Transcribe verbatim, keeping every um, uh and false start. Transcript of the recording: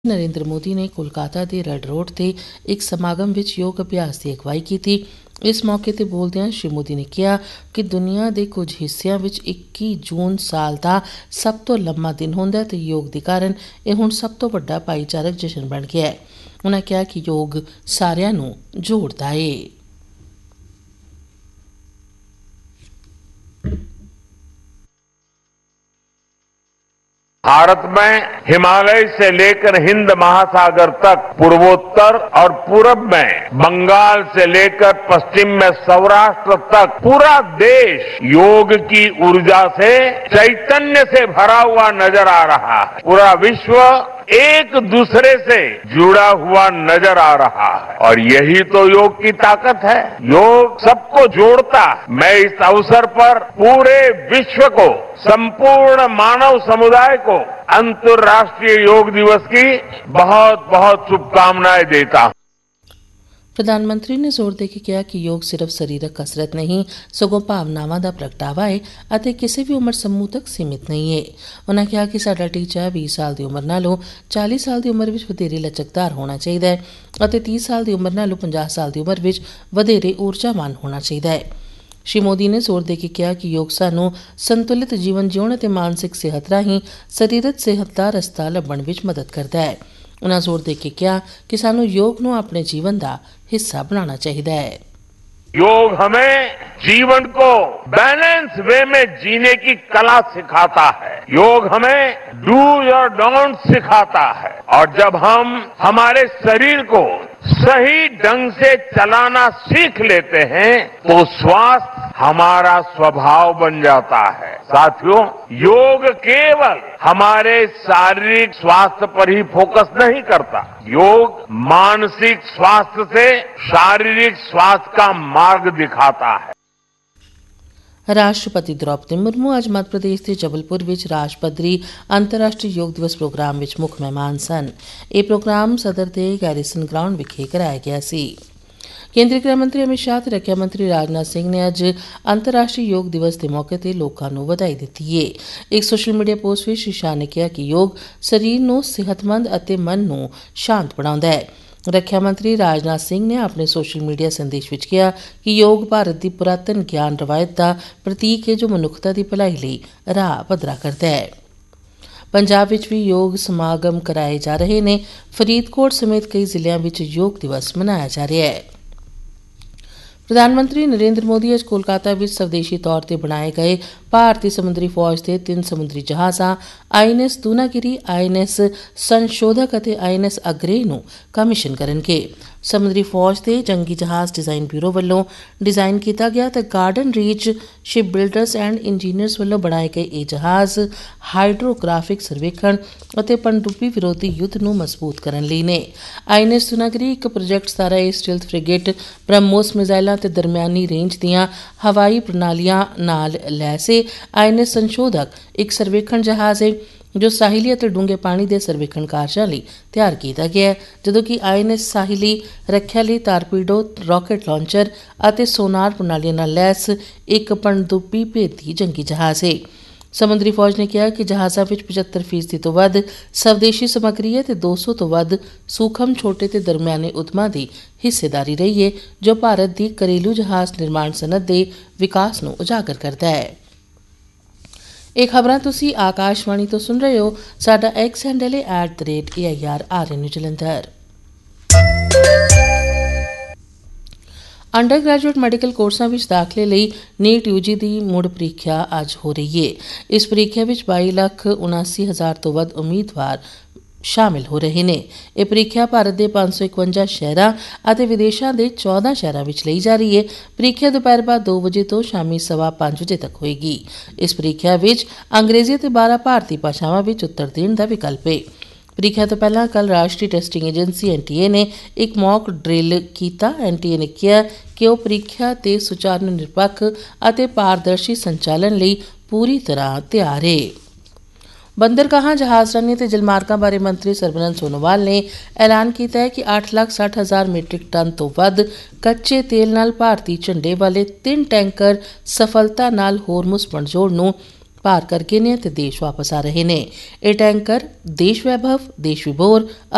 नरेंद्र मोदी ने कोलकाता के red road से एक समागम विच योग अभ्यास की अगवाई की थी। इस मौके ते बोलदियां श्री मोदी ने कहा कि दुनिया के कुछ हिस्सों विच इक्की जून साल का सब तो लम्मा दिन होंदा ते योग के कारण यह हुण सब तो वड्डा भाईचारक जश्न बन गया है। उन्होंने कहा कि योग सारियां नूं जोड़दा है। भारत में हिमालय से लेकर हिंद महासागर तक, पूर्वोत्तर और पूरब में बंगाल से लेकर पश्चिम में सौराष्ट्र तक पूरा देश योग की ऊर्जा से, चैतन्य से भरा हुआ नजर आ रहा है। पूरा विश्व एक दूसरे से जुड़ा हुआ नजर आ रहा है और यही तो योग की ताकत है। योग सबको जोड़ता है। मैं इस अवसर पर पूरे विश्व को, संपूर्ण मानव समुदाय को अंतर्राष्ट्रीय योग दिवस की बहुत बहुत शुभकामनाएं देता हूं। प्रधानमंत्री ने जोर दे के कहा कि योग सिर्फ शरीरक कसरत नहीं सगों भावनावां दा प्रगटावा है अते किसी भी उम्र समूह तक सीमित नहीं है। उन्होंने कहा कि साडा टीचा बीस साल की उम्र नालों चालीस साल की उम्र विच वधेरे लचकदार होना चाहिए है अते तीस साल की उम्र नालों पचास साल की उम्र विच वधेरे ऊर्जावान होना चाहिए है। श्री मोदी ने जोर दे के कहा कि योग सानू संतुलित जीवन जीउण अते मानसिक सेहत राहीं सरीरक सेहत दा रस्ता लभण विच मदद करदा है। उन्होंने जोर दे के कहा कि सानू योग नू अपने जीवन का हिस्सा बनाना चाहिए है। योग हमें जीवन को बैलेंस वे में जीने की कला सिखाता है। योग हमें डूज और डोंट सिखाता है और जब हम हमारे शरीर को सही ढंग से चलाना सीख लेते हैं तो स्वास्थ्य हमारा स्वभाव बन जाता है। साथियों, योग केवल हमारे शारीरिक स्वास्थ्य पर ही फोकस नहीं करता। योग मानसिक स्वास्थ्य से शारीरिक स्वास्थ्य का मार्ग दिखाता है। राष्ट्रपति द्रौपदी मुर्मू आज मध्य प्रदेश के जबलपुर विच राज पद्धरी अंतर्राष्ट्रीय योग दिवस प्रोग्राम विच मुख मेहमान सन। यह प्रोग्राम सदर के गैरीसन ग्राउंड विखे कराया गया सी। केंद्रीय गृह मंत्री अमित शाह ते रक्षा मंत्री राजनाथ सिंह ने अज अंतर्राष्ट्रीय योग दिवस के मौके पर लोगों को बधाई दी है। एक सोशल मीडिया पोस्ट में श्री शाह ने कहा कि योग शरीर को सेहतमंद और मन को शांत बनाता है। रक्षा मंत्री राजनाथ सिंह ने अपने सोशल मीडिया संदेश में कहा कि योग भारत की पुरातन ज्ञान रवायत का प्रतीक है जो मनुखता की भलाई लई राह पद्धरा करता है। पंजाब विच भी योग समागम कराए जा रहे ने। फरीदकोट समेत कई जिलों में योग दिवस मनाया जा रहा है। प्रधानमंत्री नरेंद्र मोदी आज कोलकाता में स्वदेशी तौर पर बनाए गए भारतीय समुद्री फौज के तीन समुद्री जहाज़ां I N S Dunagiri, I N S संशोधक और आई एन एस अग्रे नूं कमीशन करनगे। समुद्री फौज के जंगी जहाज़ डिजाइन ब्यूरो वालों डिजाइन किया गया तो garden reach ship builders and engineers वालों बनाए गए ये जहाज़ हाइड्रोग्राफिक सर्वेखण और पनडुब्बी विरोधी युद्ध नूं मजबूत करने लई ने। आई एन एस दूनागिरी एक प्रोजेक्ट सतारा ए स्टील्थ फ्रिगेट ब्रह्मोस मिसाइलों ते दरमियानी रेंज दियां हवाई प्रणालियां नाल लैस है। आई एन एस संशोधक एक सर्वेखण जहाज़ है जो साहिली और डूंगे पानी के सर्वेखण कार्यां लई तैयार किया गया है, जदों कि आई एन एस साहिली रक्षा लई टारपीडो, रॉकेट लॉन्चर और सोनार प्रणालियों नाल लैस एक पनडुब्बी भेदी जंगी जहाज़ है। समुद्री फौज ने कहा कि जहाज़ों में पचहत्तर फीसदी तो वध स्वदेशी समग्री है तो दो सौ तो वध सूखम छोटे ते दरमियाने उद्यमां की हिस्सेदारी रही है जो भारत की घरेलू जहाज़ निर्माण सनत के विकास नूं उजागर करता है। ਇਹ ਖਬਰਾਂ ਤੁਸੀਂ ਆਕਾਸ਼ਵਾਣੀ ਤੋਂ ਸੁਣ ਰਹੇ ਹੋ। ਸਾਡਾ ਐਕਸ ਹੈਂਡਲ ਹੈ at the rate A I R R N Jalandhar. Under graduate medical कोर्सां विच दाखले लई नीट यूजी की मुड़ परीक्षा अज हो रही है। इस परीक्षा विच बाई लख उनासी हज़ार तो वध उम्मीदवार शामिल हो रहे हैं। यह परीक्षा भारत के पांच सौ इकवंजा शहरों और विदेशों के चौदह शहरों में ली जा रही है। परीक्षा दोपहर बाद दो बजे तो शामी सवा पांच बजे तक होएगी। इस परीक्षा विच अंग्रेजी और बारह भारतीय भाषावां विच उत्तर देण का विकल्प है। परीक्षा तो पहला कल राष्ट्रीय testing agency N T A ने एक मॉक ड्रिल किया। एन टी ए ने कहा कि वह परीक्षा के सुचारू निरपक्ष और पारदर्शी संचालन लई पूरी तरह तैयार है। बंदरगाहां जहाजरानी ते जलमार्गां बारे मंत्री सरबनंद सोनोवाल ने ऐलान किया है कि आठ लाख साठ हज़ार मीट्रिक टन तो वध कच्चे तेल नाल भारतीय झंडे वाले तीन टैंकर सफलता नाल होरमुज़ बनजोड़ नूं पार कर गए ने ते देश वापस आ रहे ने। ये टैंकर देश वैभव, देश विभोर